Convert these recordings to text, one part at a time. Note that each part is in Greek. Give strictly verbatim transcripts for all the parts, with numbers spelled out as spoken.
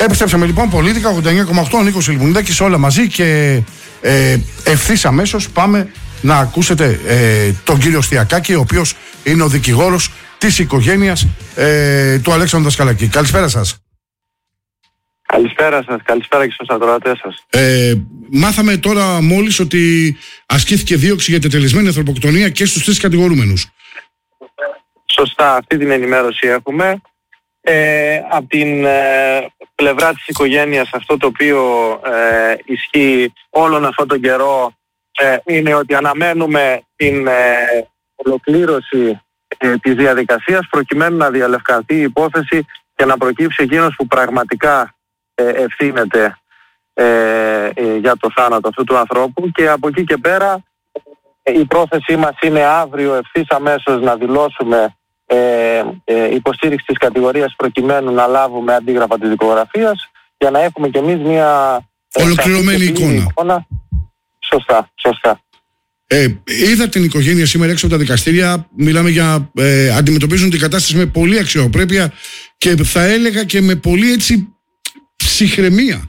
Επιστρέψαμε λοιπόν Πολίτικα ογδόντα εννιά κόμμα οκτώ, ο Νίκος Λιμουνίδακης, όλα μαζί και ε, ευθύς αμέσως πάμε να ακούσετε ε, τον κύριο Στιακάκη, ο οποίος είναι ο δικηγόρος της οικογένειας ε, του Αλέξανδρου Δασκαλάκη. Καλησπέρα σας. Καλησπέρα σας, καλησπέρα και στους ακροατές σας. Ε, μάθαμε τώρα μόλις ότι ασκήθηκε δίωξη για τετελεσμένη ανθρωποκτονία και στους τρεις κατηγορούμενους. Σωστά, αυτή την ενημέρωση έχουμε. Ε, από την ε, πλευρά της οικογένειας αυτό το οποίο ε, ισχύει όλον αυτόν τον καιρό ε, είναι ότι αναμένουμε την ε, ολοκλήρωση ε, της διαδικασίας προκειμένου να διαλευκανθεί η υπόθεση και να προκύψει εκείνος που πραγματικά ε, ευθύνεται ε, ε, για το θάνατο αυτού του ανθρώπου, και από εκεί και πέρα ε, η πρόθεσή μας είναι αύριο ευθύς αμέσως να δηλώσουμε Ε, ε, υποστήριξη της κατηγορίας προκειμένου να λάβουμε αντίγραφα της δικογραφίας για να έχουμε κι εμείς μια ολοκληρωμένη εικόνα. εικόνα. Σωστά, σωστά. Ε, είδα την οικογένεια σήμερα έξω από τα δικαστήρια. Μιλάμε για ε, αντιμετωπίζουν την κατάσταση με πολύ αξιοπρέπεια και θα έλεγα και με πολύ έτσι ψυχραιμία.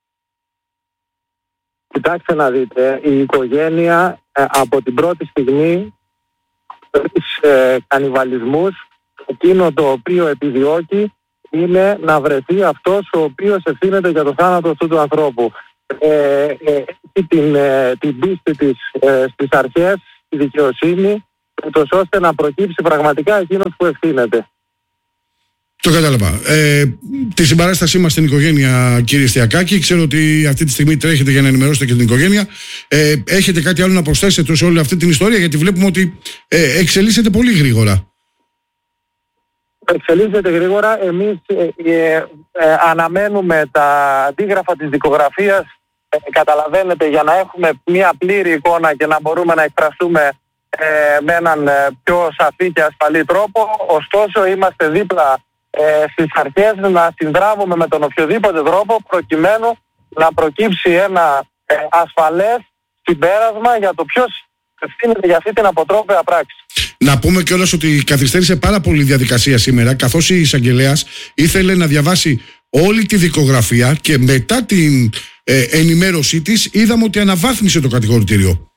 Κοιτάξτε να δείτε, η οικογένεια ε, από την πρώτη στιγμή τις ε, κανιβαλισμούς, εκείνο το οποίο επιδιώκει είναι να βρεθεί αυτός ο οποίος ευθύνεται για το θάνατο αυτού του ανθρώπου. Ε, ε, την, ε, την πίστη της ε, στις αρχές, τη δικαιοσύνη, ούτως ώστε να προκύψει πραγματικά εκείνος που ευθύνεται. Το κατάλαβα. Ε, τη συμπαράστασή μας στην οικογένεια, κύριε Στιακάκη. Ξέρω ότι αυτή τη στιγμή τρέχετε για να ενημερώσετε και την οικογένεια. Ε, έχετε κάτι άλλο να προσθέσετε σε όλη αυτή την ιστορία, γιατί βλέπουμε ότι ε, εξελίσσεται πολύ γρήγορα. Εξελίσσεται γρήγορα. Εμείς ε, ε, ε, αναμένουμε τα αντίγραφα της δικογραφίας, ε, καταλαβαίνετε, για να έχουμε μια πλήρη εικόνα και να μπορούμε να εκφραστούμε ε, με έναν ε, πιο σαφή και ασφαλή τρόπο. Ωστόσο, είμαστε δίπλα Ε, στις αρχές να συνδράμουμε με τον οποιοδήποτε τρόπο προκειμένου να προκύψει ένα ε, ασφαλές συμπέρασμα για το ποιος ευθύνεται για αυτή την αποτρόπαια πράξη. Να πούμε κιόλας ότι καθυστέρησε πάρα πολύ η διαδικασία σήμερα, καθώς η εισαγγελέας ήθελε να διαβάσει όλη τη δικογραφία και μετά την ε, ενημέρωσή της είδαμε ότι αναβάθμισε το κατηγορητήριο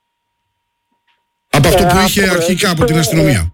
από αυτό που ε, είχε αρχικά από την αστυνομία.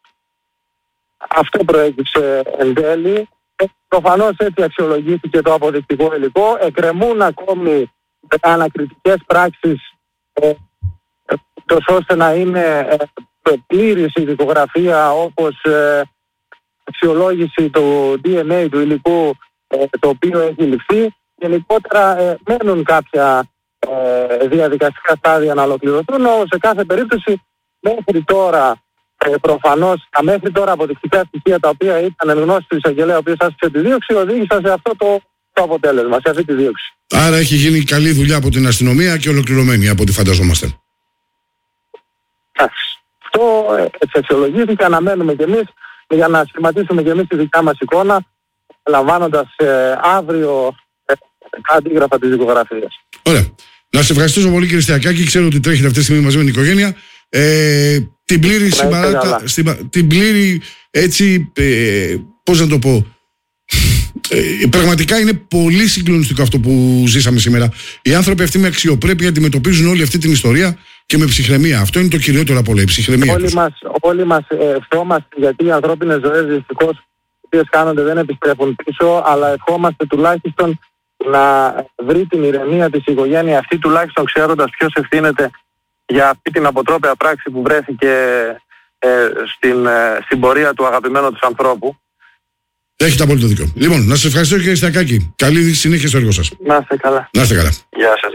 Αυτό προέκυψε εν τέλει. Προφανώς έτσι αξιολογήθηκε το αποδεικτικό υλικό. Εκκρεμούν ακόμη ανακριτικές πράξεις ε, τόσο ώστε να είναι ε, πλήρης η δικογραφία, όπως ε, αξιολόγηση του ντι εν έι του υλικού ε, το οποίο έχει ληφθεί. Γενικότερα ε, μένουν κάποια ε, διαδικαστικά στάδια να ολοκληρωθούν, όμως σε κάθε περίπτωση μέχρι τώρα Ε, προφανώς τα μέχρι τώρα αποδεικτικά στοιχεία τα οποία ήταν εν γνώση του εισαγγελέα, ο οποίος άσκησε τη δίωξη, οδήγησαν σε αυτό το, το αποτέλεσμα, σε αυτή τη δίωξη. Άρα έχει γίνει καλή δουλειά από την αστυνομία και ολοκληρωμένη από ό,τι φανταζόμαστε. Εντάξει. Αυτό ε, έτσι αξιολογήθηκε, αναμένουμε κι εμείς για να σχηματίσουμε κι εμείς τη δικιά μας εικόνα, λαμβάνοντας ε, αύριο ε, αντίγραφα της δικογραφίας. Ωραία. Να σε ευχαριστήσω πολύ, κύριε Στιακάκη. Ξέρω ότι τρέχετε αυτή τη στιγμή μαζί με την οικογένεια. Ε, την πλήρη συμπαράτα, στην, την πλήρη έτσι, ε, πώς να το πω, ε, πραγματικά είναι πολύ συγκλονιστικό αυτό που ζήσαμε σήμερα. Οι άνθρωποι αυτοί με αξιοπρέπεια αντιμετωπίζουν όλη αυτή την ιστορία και με ψυχραιμία. Αυτό είναι το κυριότερο από όλα, η ψυχραιμία όλοι τους. Μας, όλοι μας ευχόμαστε, γιατί οι ανθρώπινες ζωές δυστυχώς οι οποίες κάνονται δεν επιστρέφουν πίσω, αλλά ευχόμαστε τουλάχιστον να βρει την ηρεμία της οικογένεια αυτή, τουλάχιστον ξέροντας ποιος ευθύνεται για αυτή την αποτρόπαια πράξη που βρέθηκε ε, στην, ε, στην πορεία του αγαπημένου του ανθρώπου. Έχετε απόλυτο δίκιο. Λοιπόν, να σας ευχαριστώ, κύριε Στιακάκη. Καλή συνέχεια στο έργο σας. Να είστε καλά. Να είστε καλά. Γεια σας.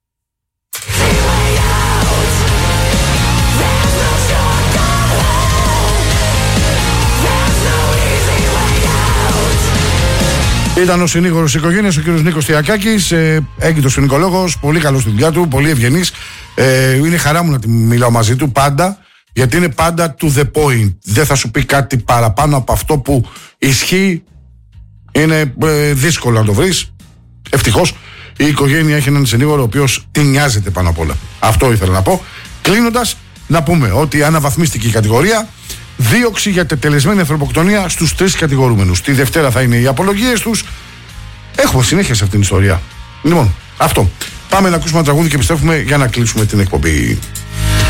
Ήταν ο συνήγορος της οικογένειας, ο κύριος Νίκος Στιακάκης, ε, έγκυτος ποινικολόγος, πολύ καλός στη δουλειά του, πολύ ευγενής. Ε, είναι χαρά μου να τη μιλάω μαζί του πάντα, γιατί είναι πάντα to the point. Δεν θα σου πει κάτι παραπάνω από αυτό που ισχύει. Είναι ε, δύσκολο να το βρεις. Ευτυχώς η οικογένεια έχει έναν συνήγορο ο οποίος την νοιάζεται πάνω απ' όλα. Αυτό ήθελα να πω. Κλείνοντας, να πούμε ότι αναβαθμίστηκε η κατηγορία. Δίωξη για τετελεσμένη ανθρωποκτονία στους τρεις κατηγορούμενους. Τη Δευτέρα θα είναι οι απολογίες τους. Έχουμε συνέχεια σε αυτήν την ιστορία. Λοιπόν, αυτό. Πάμε να ακούσουμε ένα τραγούδι και επιστρέφουμε για να κλείσουμε την εκπομπή.